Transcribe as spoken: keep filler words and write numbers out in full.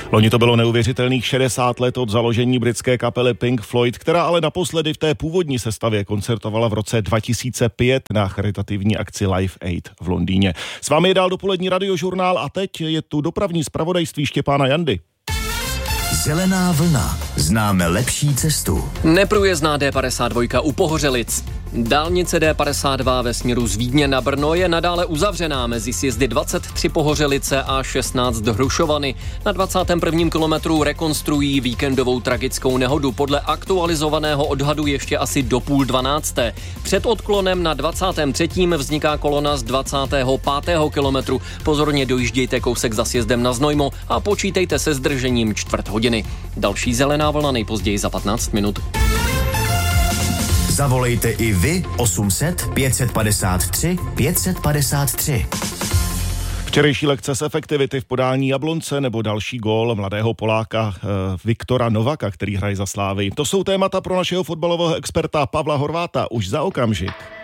Loni to bylo neuvěřitelných šedesát let od založení britské kapely Pink Floyd, která ale naposledy v té původní sestavě koncertovala v roce dva tisíce pět na charitativní akci Live Aid v Londýně. S vámi je dál dopolední radiožurnál a teď je tu dopravní zpravodajství Štěpána Jandy. Zelená vlna. Známe lepší cestu. Neprůjezdná D padesát dva u Pohořelic. Dálnice D padesát dva ve směru z Vídně na Brno je nadále uzavřená mezi sjezdy dvacet tři Pohořelice a šestnáct Hrušovany. Na dvacátém prvním kilometru rekonstruují víkendovou tragickou nehodu. Podle aktualizovaného odhadu ještě asi do půl dvanácté. Před odklonem na dvacátém třetím vzniká kolona z dvacátého pátého kilometru. Pozorně dojíždějte kousek za sjezdem na Znojmo a počítejte se zdržením čtvrt hodiny. Další zelená vlna nejpozději za patnáct minut. Zavolejte i vy osm set pět set padesát tři pět set padesát tři. Včerejší lekce z efektivity v podání Jablonce nebo další gól mladého Poláka eh, Viktora Novaka, který hraje za Slávy. To jsou témata pro našeho fotbalového experta Pavla Horváta už za okamžik.